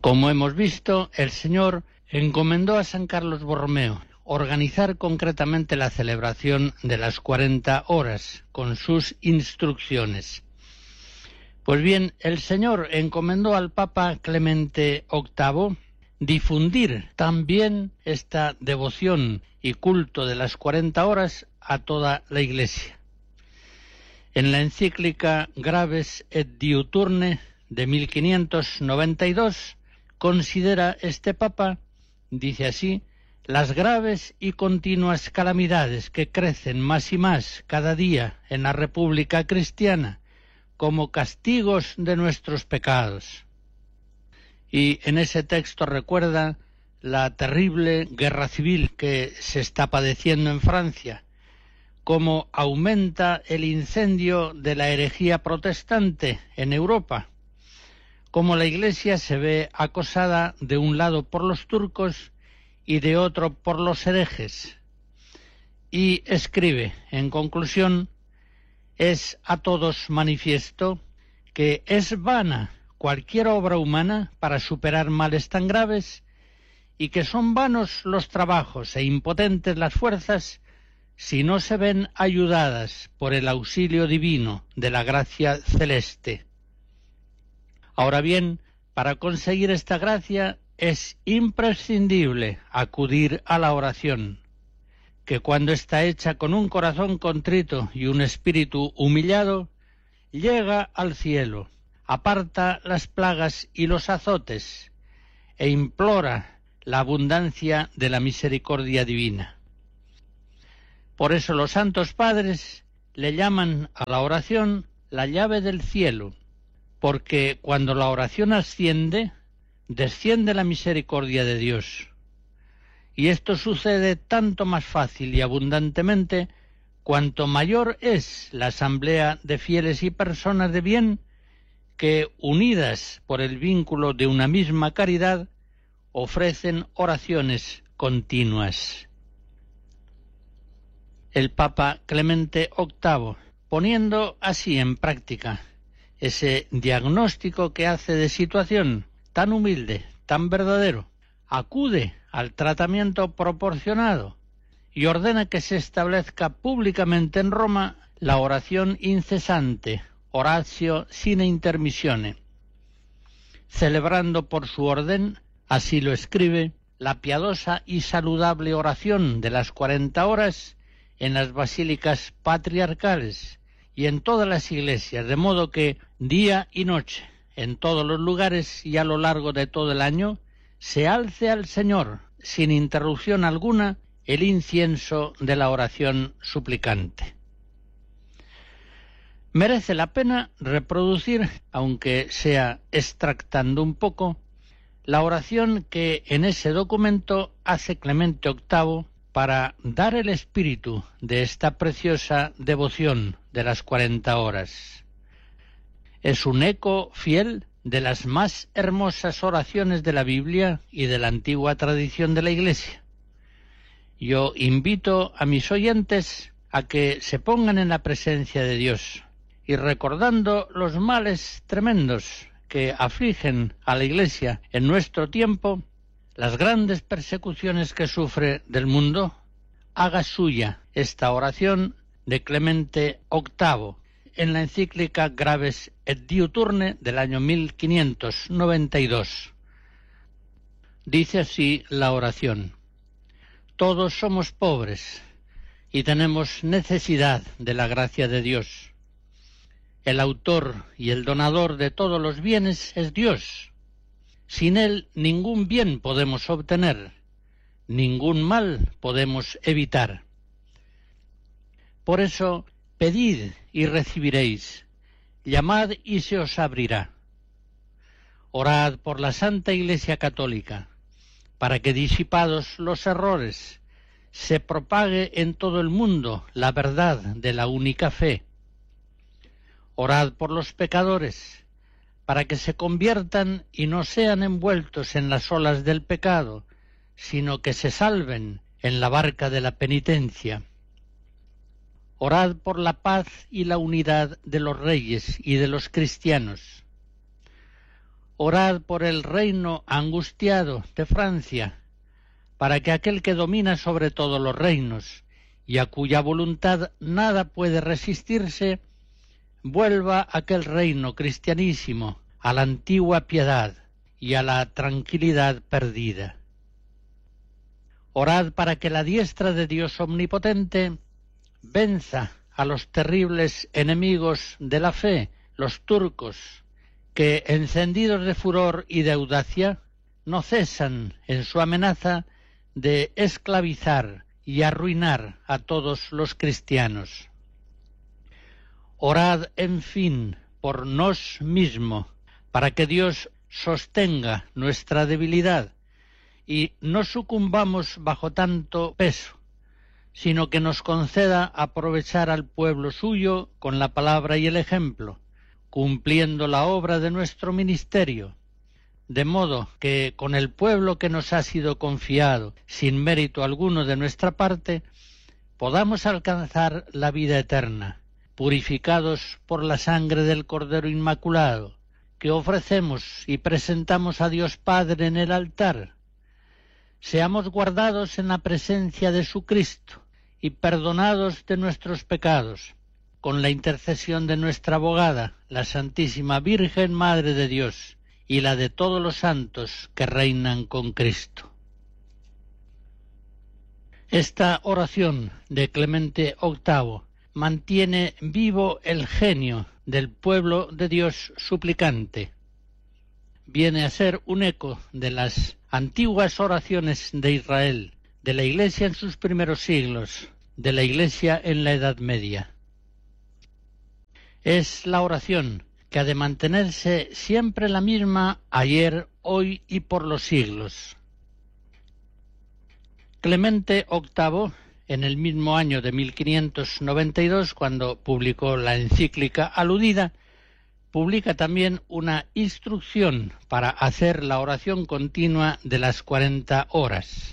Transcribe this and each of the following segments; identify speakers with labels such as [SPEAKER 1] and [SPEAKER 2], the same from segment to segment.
[SPEAKER 1] Como hemos visto, el Señor encomendó a San Carlos Borromeo organizar concretamente la celebración de las 40 horas con sus instrucciones. Pues bien, el Señor encomendó al Papa Clemente VIII difundir también esta devoción y culto de las 40 horas a toda la Iglesia. En la encíclica Graves et Diuturne de 1592 considera este Papa, dice así, las graves y continuas calamidades que crecen más y más cada día en la República Cristiana como castigos de nuestros pecados. Y en ese texto recuerda la terrible guerra civil que se está padeciendo en Francia, cómo aumenta el incendio de la herejía protestante en Europa, cómo la Iglesia se ve acosada de un lado por los turcos y de otro por los herejes. Y escribe, en conclusión, es a todos manifiesto que es vana cualquier obra humana para superar males tan graves y que son vanos los trabajos e impotentes las fuerzas si no se ven ayudadas por el auxilio divino de la gracia celeste. Ahora bien, para conseguir esta gracia es imprescindible acudir a la oración, que cuando está hecha con un corazón contrito y un espíritu humillado, llega al cielo, aparta las plagas y los azotes, e implora la abundancia de la misericordia divina. Por eso los santos padres le llaman a la oración la llave del cielo, porque cuando la oración asciende, desciende la misericordia de Dios. Y esto sucede tanto más fácil y abundantemente cuanto mayor es la asamblea de fieles y personas de bien que, unidas por el vínculo de una misma caridad, ofrecen oraciones continuas. El Papa Clemente VIII, poniendo así en práctica ese diagnóstico que hace de situación tan humilde, tan verdadero, acude al tratamiento proporcionado y ordena que se establezca públicamente en Roma la oración incesante, oratio sine intermissione, celebrando por su orden, así lo escribe, la piadosa y saludable oración de las 40 horas en las basílicas patriarcales y en todas las iglesias, de modo que día y noche, en todos los lugares y a lo largo de todo el año, se alce al Señor, sin interrupción alguna, el incienso de la oración suplicante. Merece la pena reproducir, aunque sea extractando un poco, la oración que en ese documento hace Clemente VIII para dar el espíritu de esta preciosa devoción de las 40 horas. Es un eco fiel de las más hermosas oraciones de la Biblia y de la antigua tradición de la Iglesia. Yo invito a mis oyentes a que se pongan en la presencia de Dios y, recordando los males tremendos que afligen a la Iglesia en nuestro tiempo, las grandes persecuciones que sufre del mundo, haga suya esta oración de Clemente VIII en la encíclica Graves et Diuturne del año 1592. Dice así la oración: todos somos pobres y tenemos necesidad de la gracia de Dios. El autor y el donador de todos los bienes es Dios. Sin Él ningún bien podemos obtener, ningún mal podemos evitar. Por eso, pedid y recibiréis, llamad y se os abrirá. Orad por la Santa Iglesia Católica, para que, disipados los errores, se propague en todo el mundo la verdad de la única fe. Orad por los pecadores, para que se conviertan y no sean envueltos en las olas del pecado, sino que se salven en la barca de la penitencia. Orad por la paz y la unidad de los reyes y de los cristianos. Orad por el reino angustiado de Francia, para que aquel que domina sobre todos los reinos y a cuya voluntad nada puede resistirse, vuelva aquel reino cristianísimo a la antigua piedad y a la tranquilidad perdida. Orad para que la diestra de Dios omnipotente venza a los terribles enemigos de la fe, los turcos, que, encendidos de furor y de audacia, no cesan en su amenaza de esclavizar y arruinar a todos los cristianos. Orad, en fin, por nos mismos, para que Dios sostenga nuestra debilidad y no sucumbamos bajo tanto peso, sino que nos conceda aprovechar al pueblo suyo con la palabra y el ejemplo, cumpliendo la obra de nuestro ministerio, de modo que con el pueblo que nos ha sido confiado, sin mérito alguno de nuestra parte, podamos alcanzar la vida eterna, purificados por la sangre del Cordero Inmaculado, que ofrecemos y presentamos a Dios Padre en el altar. Seamos guardados en la presencia de su Cristo y perdonados de nuestros pecados, con la intercesión de nuestra abogada, la Santísima Virgen Madre de Dios, y la de todos los santos que reinan con Cristo. Esta oración de Clemente VIII mantiene vivo el genio del pueblo de Dios suplicante. Viene a ser un eco de las antiguas oraciones de Israel, de la Iglesia en sus primeros siglos, de la Iglesia en la Edad Media. Es la oración que ha de mantenerse siempre la misma ayer, hoy y por los siglos. Clemente VIII, en el mismo año de 1592, cuando publicó la encíclica aludida, publica también una instrucción para hacer la oración continua de las 40 horas.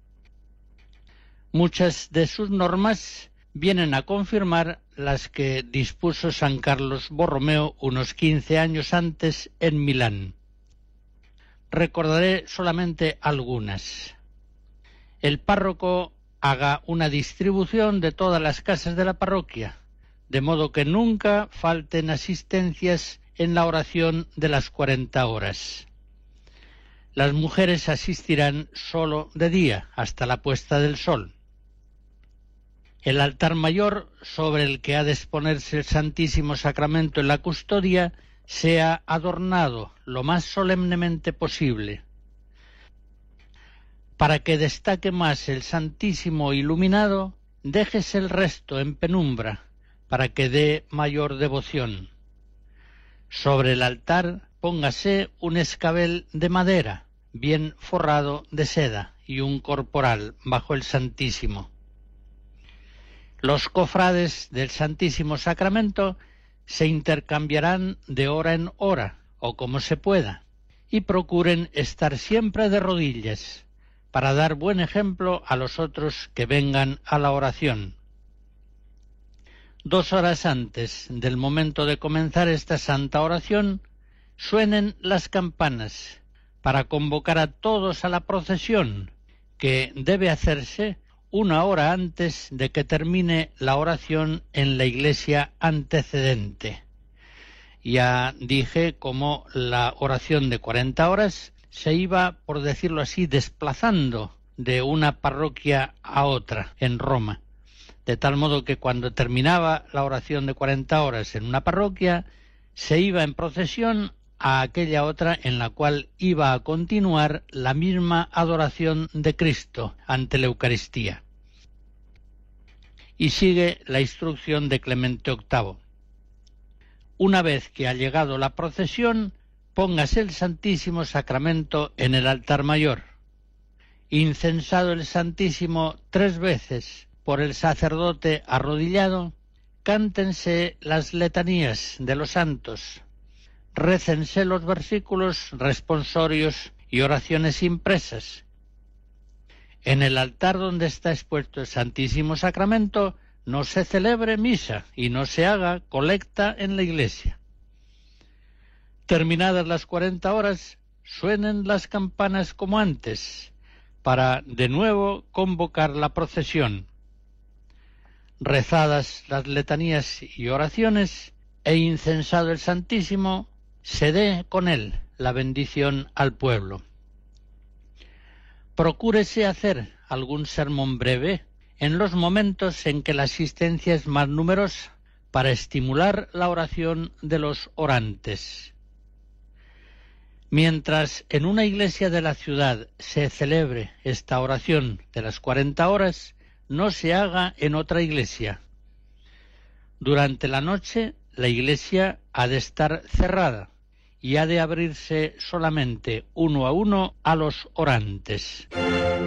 [SPEAKER 1] Muchas de sus normas vienen a confirmar las que dispuso San Carlos Borromeo unos 15 años antes en Milán. Recordaré solamente algunas. El párroco haga una distribución de todas las casas de la parroquia, de modo que nunca falten asistencias en la oración de las 40 horas. Las mujeres asistirán solo de día, hasta la puesta del sol. El altar mayor, sobre el que ha de exponerse el Santísimo Sacramento en la custodia, sea adornado lo más solemnemente posible. Para que destaque más el Santísimo iluminado, déjese el resto en penumbra, para que dé mayor devoción. Sobre el altar póngase un escabel de madera, bien forrado de seda, y un corporal bajo el Santísimo. Los cofrades del Santísimo Sacramento se intercambiarán de hora en hora, o como se pueda, y procuren estar siempre de rodillas, para dar buen ejemplo a los otros que vengan a la oración. 2 horas antes del momento de comenzar esta santa oración, suenen las campanas para convocar a todos a la procesión, que debe hacerse 1 hora antes de que termine la oración en la iglesia antecedente. Ya dije cómo la oración de 40 horas se iba, por decirlo así, desplazando de una parroquia a otra en Roma, de tal modo que cuando terminaba la oración de 40 horas en una parroquia, se iba en procesión a aquella otra en la cual iba a continuar la misma adoración de Cristo ante la Eucaristía. Y sigue la instrucción de Clemente VIII. Una vez que ha llegado la procesión, póngase el Santísimo Sacramento en el altar mayor. Incensado el Santísimo 3 veces por el sacerdote arrodillado, cántense las letanías de los santos, récense los versículos responsorios y oraciones impresas. En el altar donde está expuesto el Santísimo Sacramento no se celebre misa y no se haga colecta en la iglesia. Terminadas las 40 horas, suenen las campanas como antes, para de nuevo convocar la procesión. Rezadas las letanías y oraciones, e incensado el Santísimo, se dé con él la bendición al pueblo. Procúrese hacer algún sermón breve en los momentos en que la asistencia es más numerosa, para estimular la oración de los orantes. Mientras en una iglesia de la ciudad se celebre esta oración de las 40 horas, no se haga en otra iglesia. Durante la noche, la iglesia ha de estar cerrada y ha de abrirse solamente uno a uno a los orantes.